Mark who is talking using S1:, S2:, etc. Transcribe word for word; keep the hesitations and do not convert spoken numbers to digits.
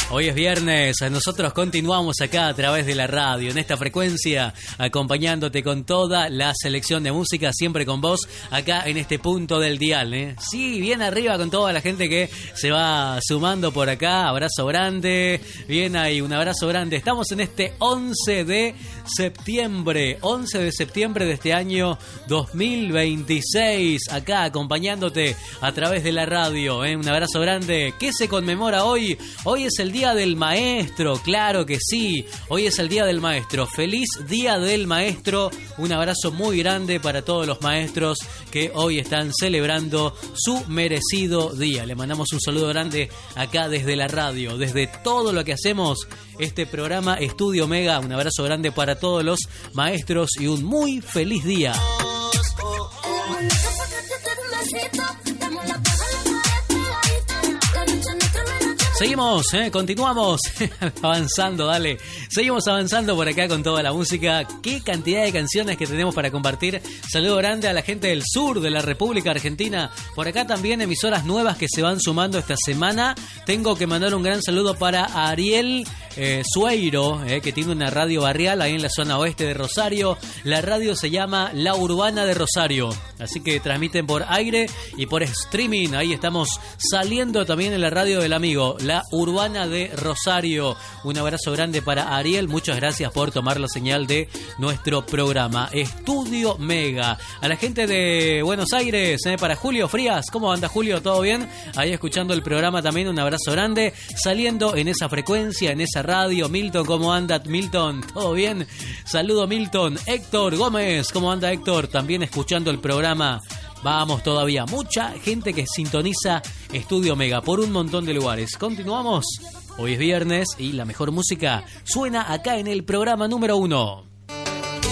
S1: Hoy es viernes, nosotros continuamos acá a través de la radio, en esta frecuencia, acompañándote con toda la selección de música, siempre con vos, acá en este punto del dial, ¿eh? Sí, bien arriba con toda la gente que se va sumando por acá, abrazo grande, bien ahí, un abrazo grande. Estamos en este once de septiembre, once de septiembre de este año dos mil veintiséis, acá acompañándote a través de la radio, ¿eh? Un abrazo grande. ¿Qué se conmemora hoy? Hoy es el Día del Maestro, claro que sí. Hoy es el Día del Maestro. Feliz Día del Maestro. Un abrazo muy grande para todos los maestros que hoy están celebrando su merecido día. Le mandamos un saludo grande acá desde la radio, desde todo lo que hacemos, este programa Estudio Mega. Un abrazo grande para todos los maestros y un muy feliz día. Seguimos, ¿eh? Continuamos avanzando, dale. Seguimos avanzando por acá con toda la música. Qué cantidad de canciones que tenemos para compartir. Saludo grande a la gente del sur de la República Argentina. Por acá también emisoras nuevas que se van sumando esta semana. Tengo que mandar un gran saludo para Ariel eh, Sueiro, eh, que tiene una radio barrial ahí en la zona oeste de Rosario. La radio se llama La Urbana de Rosario. Así que transmiten por aire y por streaming. Ahí estamos saliendo también en la radio del amigo La Urbana de Rosario. Un abrazo grande para Ariel. Muchas gracias por tomar la señal de nuestro programa Estudio Mega. A la gente de Buenos Aires, ¿eh? Para Julio Frías. ¿Cómo anda, Julio? ¿Todo bien? Ahí escuchando el programa también. Un abrazo grande. Saliendo en esa frecuencia, en esa radio. Milton, ¿cómo anda, Milton? ¿Todo bien? Saludo, Milton. Héctor Gómez. ¿Cómo anda, Héctor? También escuchando el programa. Vamos todavía, mucha gente que sintoniza Estudio Mega por un montón de lugares. Continuamos, hoy es viernes y la mejor música suena acá en el programa número uno.